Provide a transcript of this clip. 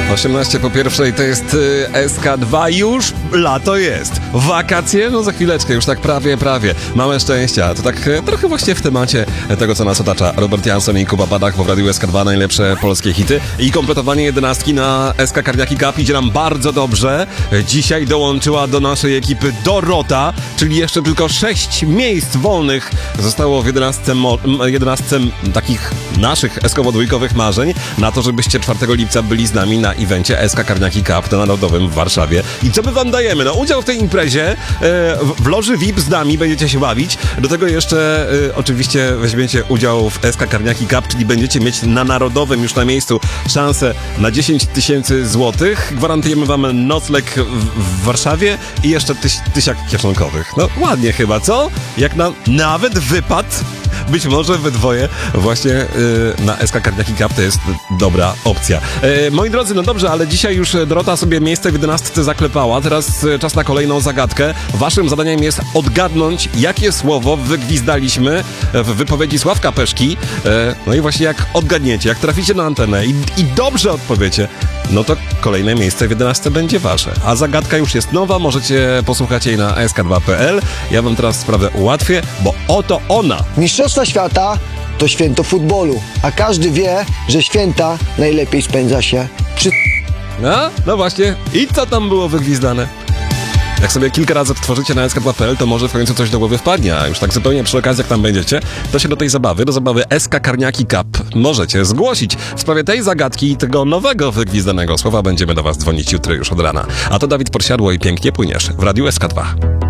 18 po pierwszej to jest SK2, już lato jest. Wakacje? No za chwileczkę, już tak prawie. Małe szczęścia. To tak trochę właśnie w temacie tego, co nas otacza. Robert Jansson i Kuba Badach w Radiu SK2, najlepsze polskie hity. I kompletowanie 11 na SK Carniaki Cup idzie nam bardzo dobrze. Dzisiaj dołączyła do naszej ekipy Dorota, czyli jeszcze tylko 6 miejsc wolnych zostało w 11 takich naszych eskowo-dwójkowych marzeń na to, żebyście 4 lipca byli z nami na evencie SK Carniaki Cup na Narodowym w Warszawie. I co my wam dajemy? No udział w tej imprezie, w loży VIP z nami będziecie się bawić. Do tego jeszcze oczywiście weźmiecie udział w SK Carniaki Cup, czyli będziecie mieć na Narodowym już na miejscu szansę na 10 000 złotych. Gwarantujemy wam nocleg w Warszawie i jeszcze tysiak kieszonkowych. No ładnie chyba, co? Jak na nawet wypad, być może we dwoje właśnie na SK Carniaki Cup to jest dobra opcja. Moi drodzy, no dobrze, ale dzisiaj już Dorota sobie miejsce w 11 zaklepała. Teraz czas na kolejną zagadkę. Waszym zadaniem jest odgadnąć, jakie słowo wygwizdaliśmy w wypowiedzi Sławka Peszki. No i właśnie jak odgadniecie, jak traficie na antenę i dobrze odpowiecie, no to kolejne miejsce w 11 będzie wasze. A zagadka już jest nowa, możecie posłuchać jej na sk2.pl. Ja wam teraz sprawę ułatwię, bo oto ona. Mistrzostwa świata to święto futbolu, a każdy wie, że święta najlepiej spędza się przy... No właśnie. I co tam było wygwizdane? Jak sobie kilka razy odtworzycie na sk2.pl, to może w końcu coś do głowy wpadnie, a już tak zupełnie przy okazji, jak tam będziecie, to się do tej zabawy, do zabawy SK Carniaki Cup możecie zgłosić. W sprawie tej zagadki i tego nowego wygwizdanego słowa będziemy do was dzwonić jutro już od rana. A to Dawid Podsiadło i Pięknie Płyniesz w Radiu SK2.